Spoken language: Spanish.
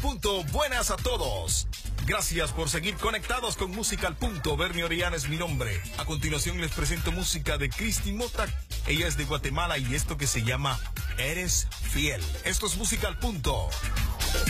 Punto. Buenas a todos. Gracias por seguir conectados con Música al Punto. Bernie Orellana es mi nombre. A continuación les presento música de Cristi Mota. Ella es de Guatemala y esto que se llama Eres Fiel. Esto es Música al Punto.